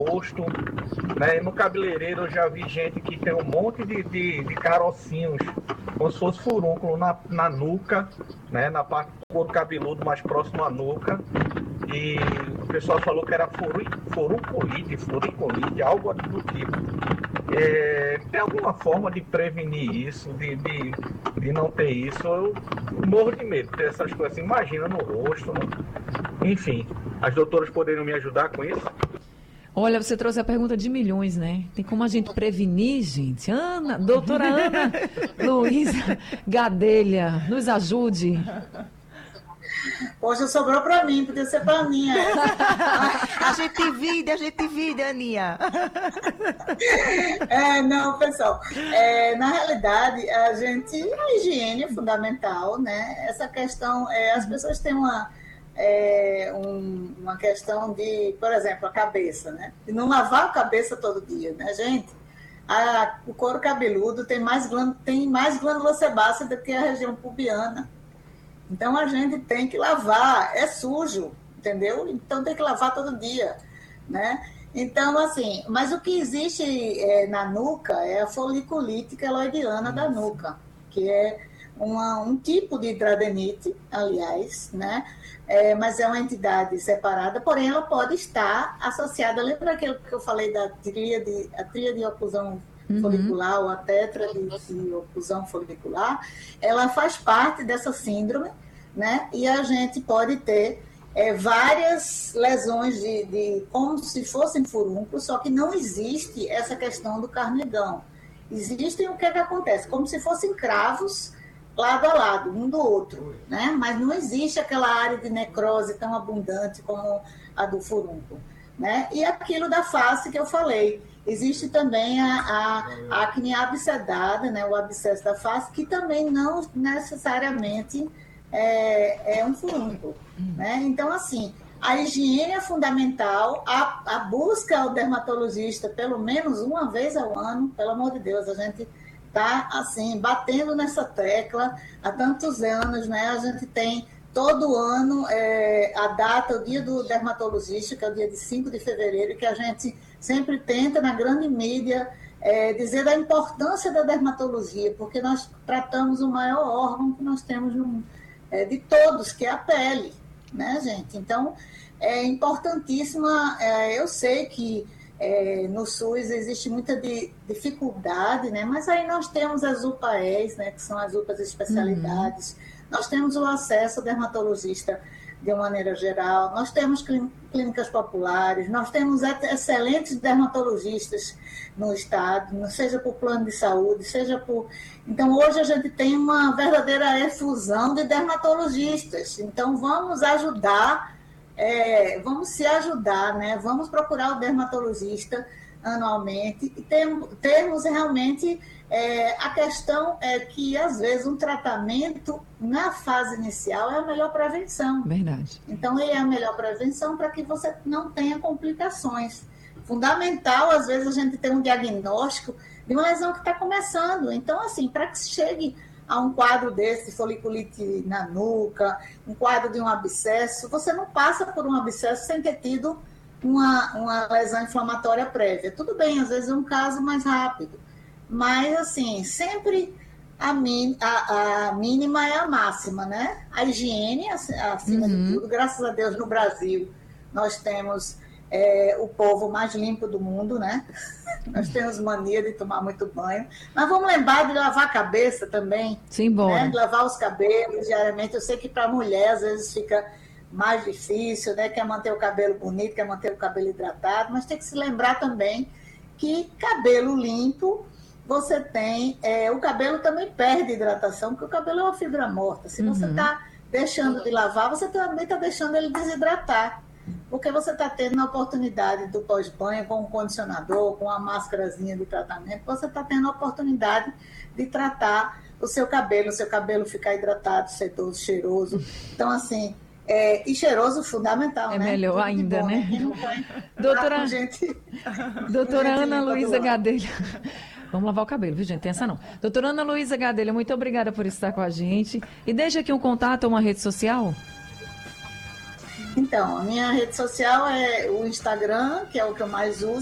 rosto, né? E no cabeleireiro eu já vi gente que tem um monte de carocinhos, como se fosse furúnculo na nuca, né? Na parte do couro cabeludo mais próximo à nuca. E o pessoal falou que era furiculite, algo do tipo. Tem alguma forma de prevenir isso, de não ter isso? Eu morro de medo de ter essas coisas. Imagina no rosto, enfim. As doutoras poderiam me ajudar com isso? Olha, você trouxe a pergunta de milhões, né? Tem como a gente prevenir, gente? Doutora Ana Luísa Gadelha, nos ajude. Poxa, sobrou para mim, podia ser para a Aninha. A gente vide, Aninha. Não, pessoal, na realidade, a higiene é fundamental, né? Essa questão, as pessoas têm uma questão de, por exemplo, a cabeça, né? De não lavar a cabeça todo dia, né, gente? O couro cabeludo tem mais glândula sebácea do que a região pubiana. Então, a gente tem que lavar, é sujo, entendeu? Então, tem que lavar todo dia, né? Então, assim, mas o que existe na nuca é a foliculite queloidiana da nuca, que é um tipo de hidradeniite, aliás, né? Mas é uma entidade separada, porém, ela pode estar associada, lembra aquilo que eu falei da tríade oclusão folicular ou a tétrade de oclusão folicular? Ela faz parte dessa síndrome, né? E a gente pode ter várias lesões como se fossem furúnculos, só que não existe essa questão do carnegão. Existem o que acontece? Como se fossem cravos lado a lado, um do outro, né? Mas não existe aquela área de necrose tão abundante como a do furúnculo, né? E aquilo da face que eu falei. Existe também a acne abscedada, né, o abscesso da face, que também não necessariamente é um furúnculo, né? Então, assim, a higiene é fundamental, a busca ao dermatologista pelo menos uma vez ao ano, pelo amor de Deus, a gente está, assim, batendo nessa tecla há tantos anos, né? A gente tem todo ano a data, o dia do dermatologista, que é o dia de 5 de fevereiro, que a gente sempre tenta, na grande mídia, dizer da importância da dermatologia, porque nós tratamos o maior órgão que nós temos de todos, que é a pele, né, gente? Então, é importantíssima. Eu sei que no SUS existe muita dificuldade, né? Mas aí nós temos as UPAEs, né, que são as UPAs especialidades, nós temos o acesso ao dermatologista de uma maneira geral, nós temos clínicas populares, nós temos excelentes dermatologistas no estado, seja por plano de saúde, seja por... Então, hoje a gente tem uma verdadeira efusão de dermatologistas. Então, vamos ajudar, vamos se ajudar, né? Vamos procurar o dermatologista anualmente e termos realmente... a questão é que, às vezes, um tratamento na fase inicial é a melhor prevenção. Verdade. Então, ele é a melhor prevenção para que você não tenha complicações. Fundamental, às vezes, a gente ter um diagnóstico de uma lesão que está começando. Então, assim, para que se chegue a um quadro desse, de foliculite na nuca, um quadro de um abscesso, você não passa por um abscesso sem ter tido uma lesão inflamatória prévia. Tudo bem, às vezes é um caso mais rápido. Mas, assim, sempre a mínima é a máxima, né? A higiene, acima de tudo. Graças a Deus, no Brasil, nós temos o povo mais limpo do mundo, né? Nós temos mania de tomar muito banho. Mas vamos lembrar de lavar a cabeça também. Simbora. Né? De lavar os cabelos diariamente. Eu sei que para a mulher, às vezes, fica mais difícil, né? Quer manter o cabelo bonito, quer manter o cabelo hidratado. Mas tem que se lembrar também que cabelo limpo... você tem... o cabelo também perde hidratação, porque o cabelo é uma fibra morta. Se você está deixando de lavar, você também está deixando ele desidratar. Porque você está tendo a oportunidade do pós-banho com um condicionador, com uma máscarazinha de tratamento, você está tendo a oportunidade de tratar o seu cabelo ficar hidratado, sedoso, cheiroso. Então, assim... e cheiroso fundamental, né? É melhor tudo ainda, bom, né? Doutora Ana Luísa Gadelha. Vamos lavar o cabelo, viu, gente? Tem essa não. Doutora Ana Luísa Gadelha, muito obrigada por estar com a gente. E deixa aqui um contato ou uma rede social. Então, a minha rede social é o Instagram, que é o que eu mais uso.